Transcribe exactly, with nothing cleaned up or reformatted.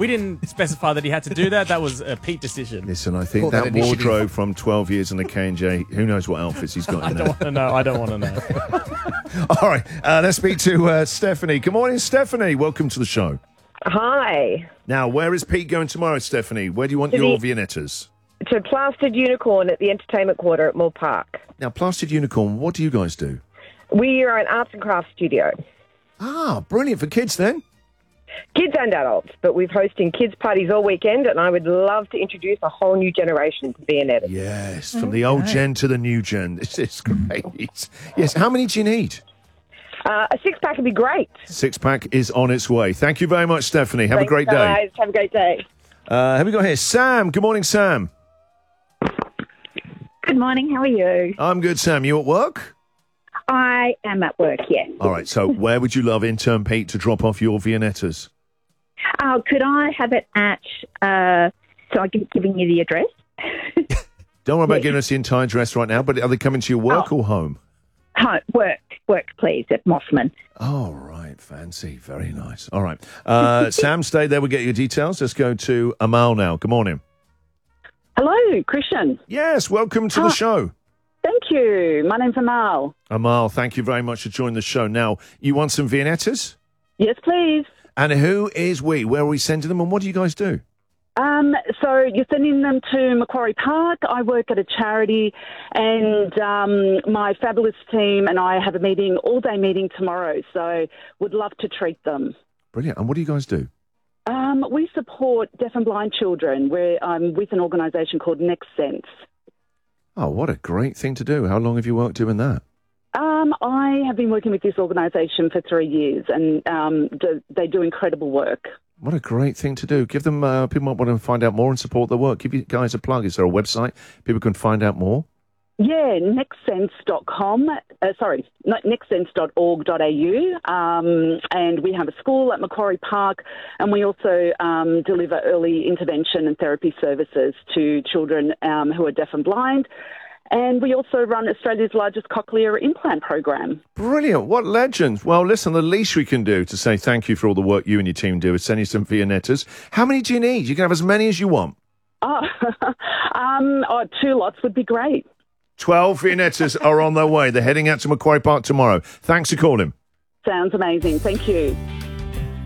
we didn't specify that he had to do that. That was a Pete decision. Listen, I think Call that that initiative. wardrobe from twelve years in the K and J, who knows what outfits he's got I in don't there. want to know. I don't want to know. All right, uh, let's speak to uh, Stephanie. Good morning, Stephanie. Welcome to the show. Hi. Now, where is Pete going tomorrow, Stephanie? Where do you want To your the- Viennettas? To Plastered Unicorn at the Entertainment Quarter at Moore Park. Now, Plastered Unicorn, what do you guys do? We are an arts and crafts studio. Ah, brilliant. For kids, then? Kids and adults, but we're hosting kids' parties all weekend, and I would love to introduce a whole new generation to Viennetta. Yes, from the old gen to the new gen. This is great. Yes, how many do you need? Uh, a six-pack would be great. Six-pack is on its way. Thank you very much, Stephanie. Have Thanks, a great day. guys. Have a great day. Uh, have we got here? Sam. Good morning, Sam. Good morning, how are you? I'm good, Sam. You at work? I am at work, yes. All right, so where would you love intern Pete to drop off your Viennettas? Oh, could I have it at, uh, so I'm giving you the address? Don't worry about giving us the entire address right now, but are they coming to your work Oh. or home? Home, work, work, please, at Mossman. Oh, right. Fancy. Very nice. All right. Uh, Sam, stay there. We'll get your details. Let's go to Amal now. Good morning. Hello, Christian. Yes, welcome to the Hi. show. Thank you. My name's Amal. Amal, thank you very much for joining the show. Now, you want some Viennettas? Yes, please. And who is we? Where are we sending them, and what do you guys do? Um, so you're sending them to Macquarie Park. I work at a charity, and um, my fabulous team and I have a meeting, all-day meeting tomorrow, so would love to treat them. Brilliant. And what do you guys do? Um, we support deaf and blind children. We're um, with an organisation called Next Sense. Oh, what a great thing to do. How long have you worked doing that? Um, I have been working with this organisation for three years, and um, do, they do incredible work. What a great thing to do. Give them, uh, people might want to find out more and support their work. Give you guys a plug. Is there a website people can find out more? Yeah, next sense dot com, uh, sorry, next sense dot org dot a u, um, and we have a school at Macquarie Park, and we also um, deliver early intervention and therapy services to children um, who are deaf and blind, and we also run Australia's largest cochlear implant program. Brilliant. What legends. Well, listen, the least we can do to say thank you for all the work you and your team do is send you some Viennettas. How many do you need? You can have as many as you want. Oh, um, oh two lots would be great. twelve Viennettas are on their way. They're heading out to Macquarie Park tomorrow. Thanks for calling. Sounds amazing. Thank you.